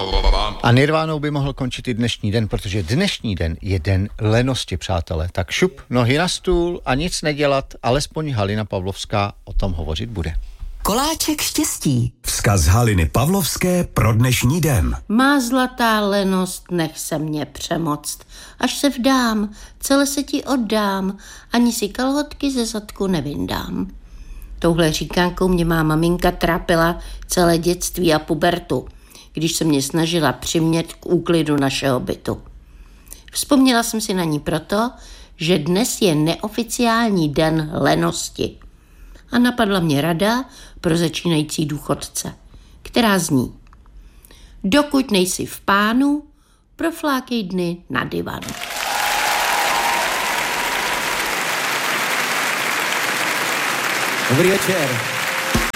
A Nirvánou by mohl končit i dnešní den, protože dnešní den je den lenosti, přátelé. Tak šup, nohy na stůl a nic nedělat, alespoň Halina Pavlovská o tom hovořit bude. Koláček štěstí. Vzkaz Haliny Pavlovské pro dnešní den. Má zlatá lenost, nech se mě přemoct. Až se vdám, celé se ti oddám, ani si kalhotky ze zadku nevyndám. Touhle říkánkou mě má maminka trápila celé dětství a pubertu, když se mě snažila přimět k úklidu našeho bytu. Vzpomněla jsem si na ní proto, že dnes je neoficiální den lenosti. A napadla mě rada pro začínající důchodce, která zní: dokud nejsi v pánu, proflákej dny na divanu. Dobrý večer.